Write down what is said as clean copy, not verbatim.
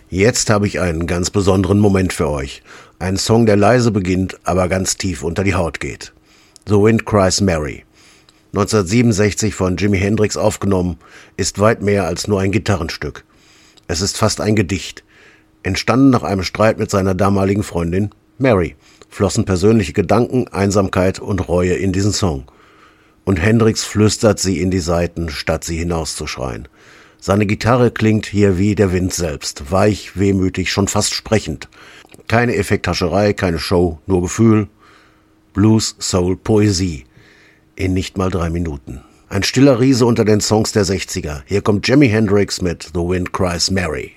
Jetzt habe ich einen ganz besonderen Moment für euch. Ein Song, der leise beginnt, aber ganz tief unter die Haut geht. The Wind Cries Mary. 1967 von Jimi Hendrix aufgenommen, ist weit mehr als nur ein Gitarrenstück. Es ist fast ein Gedicht. Entstanden nach einem Streit mit seiner damaligen Freundin Mary, flossen persönliche Gedanken, Einsamkeit und Reue in diesen Song. Und Hendrix flüstert sie in die Saiten, statt sie hinauszuschreien. Seine Gitarre klingt hier wie der Wind selbst, weich, wehmütig, schon fast sprechend. Keine Effekthascherei, keine Show, nur Gefühl. Blues, Soul, Poesie. In nicht mal 3 Minuten. Ein stiller Riese unter den Songs der 60er. Hier kommt Jimi Hendrix mit The Wind Cries Mary.